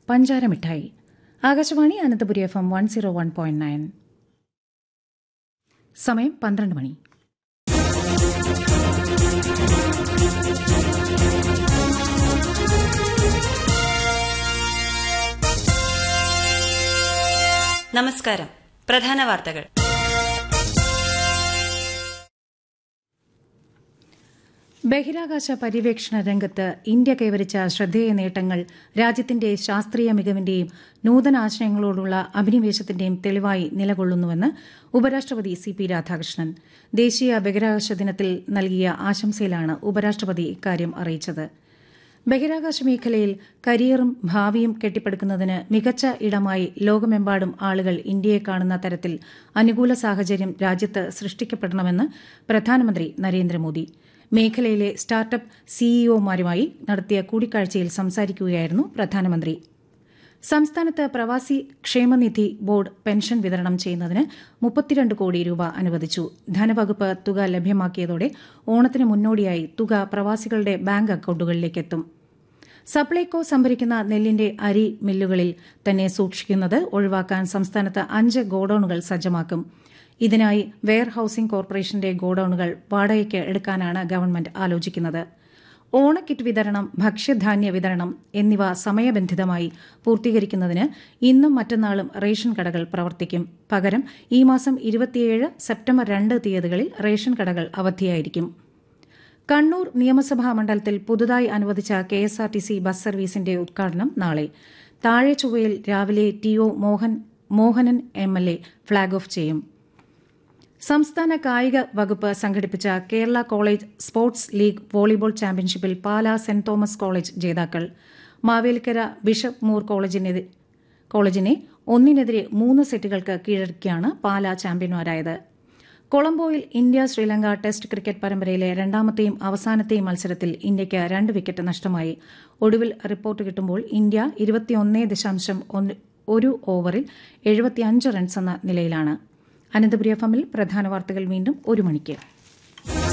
പഞ്ചാര മിഠായി. ആകാശവാണി അനന്തപുരി FM 101.9. സമയം 12 മണി. നമസ്കാരം. പ്രധാന വാർത്തകൾ. ബഹിരാകാശ പര്യവേക്ഷണ രംഗത്ത് ഇന്ത്യ കൈവരിച്ച ശ്രദ്ധേയ നേട്ടങ്ങൾ രാജ്യത്തിന്റെ ശാസ്ത്രീയ മികവിന്റെയും നൂതനാശയങ്ങളോടുള്ള അഭിനിവേശത്തിന്റെയും തെളിവായി നിലകൊള്ളുന്നുവെന്ന് ഉപരാഷ്ട്രപതി CP രാധാകൃഷ്ണൻ. ദേശീയ ബഹിരാകാശ ദിനത്തിൽ നൽകിയ ആശംസയിലാണ് ഉപരാഷ്ട്രപതി ഇക്കാര്യം അറിയിച്ചത്. ബഹിരാകാശ മേഖലയിൽ കരിയറും ഭാവിയും കെട്ടിപ്പടുക്കുന്നതിന് മികച്ച ഇടമായി ലോകമെമ്പാടും ആളുകൾ ഇന്ത്യയെ കാണുന്ന തരത്തിൽ അനുകൂല സാഹചര്യം രാജ്യത്ത് സൃഷ്ടിക്കപ്പെടണമെന്ന് പ്രധാനമന്ത്രി നരേന്ദ്രമോദി മേഖലയിലെ സ്റ്റാർട്ടപ്പ് സിഇഒമാരുമായി നടത്തിയ കൂടിക്കാഴ്ചയിൽ സംസാരിക്കുകയായിരുന്നു പ്രധാനമന്ത്രി. സംസ്ഥാനത്ത് പ്രവാസി ക്ഷേമനിധി ബോർഡ് പെൻഷൻ വിതരണം ചെയ്യുന്നതിന് 32 കോടി രൂപ അനുവദിച്ചു. ധനവകുപ്പ് തുക ലഭ്യമാക്കിയതോടെ ഓണത്തിന് മുന്നോടിയായി തുക പ്രവാസികളുടെ ബാങ്ക് അക്കൌണ്ടുകളിലേക്കെത്തും. സപ്ലൈകോ സംഭരിക്കുന്ന നെല്ലിന്റെ അരി മില്ലുകളിൽ തന്നെ സൂക്ഷിക്കുന്നത് ഒഴിവാക്കാൻ സംസ്ഥാനത്ത് 5 ഗോഡൌണുകൾ സജ്ജമാക്കും. ഇതിനായി വെയർ ഹൌസിംഗ് കോർപ്പറേഷന്റെ ഗോഡൌണുകൾ വാടകയ്ക്ക് എടുക്കാനാണ് ഗവൺമെന്റ് ആലോചിക്കുന്നത്. ഓണക്കിറ്റ് വിതരണം, ഭക്ഷ്യധാന്യ വിതരണം എന്നിവ സമയബന്ധിതമായി പൂർത്തീകരിക്കുന്നതിന് ഇന്നും മറ്റന്നാളും റേഷൻ കടകൾ പ്രവർത്തിക്കും. പകരം ഈ മാസം 27 സെപ്റ്റംബർ 2 തീയതികളിൽ റേഷൻ കടകൾ അവധിയായിരിക്കും. കണ്ണൂർ നിയമസഭാ മണ്ഡലത്തിൽ പുതുതായി അനുവദിച്ച KSRTC ബസ് സർവീസിന്റെ ഉദ്ഘാടനം നാളെ. താഴെ ചൊവ്വയിൽ രാവിലെ TO Mohanan MLA flag off ചെയ്യും. സംസ്ഥാന കായിക വകുപ്പ് സംഘടിപ്പിച്ച Kerala college sports league volleyball ചാമ്പ്യൻഷിപ്പിൽ പാലാ സെന്റ് തോമസ് കോളേജ് ജേതാക്കൾ. മാവേലിക്കര ബിഷപ്പ് മൂർ കോളേജിനെ 1-3 സെറ്റുകൾക്ക് കീഴടക്കിയാണ് Pala ചാമ്പ്യന്മാരായത്. കൊളംബോയിൽ India Sri Lanka test cricket പരമ്പരയിലെ രണ്ടാമത്തെയും അവസാനത്തെയും മത്സരത്തിൽ ഇന്ത്യയ്ക്ക് 2 വിക്കറ്റ് നഷ്ടമായി. ഒടുവിൽ റിപ്പോർട്ട് കിട്ടുമ്പോൾ ഇന്ത്യ 21.1 ഓവറിൽ 75 റൺസ് എന്ന നിലയിലാണ്. അനന്തപുരി FM-ൽ പ്രധാന വാർത്തകൾ വീണ്ടും 1 മണിക്ക്.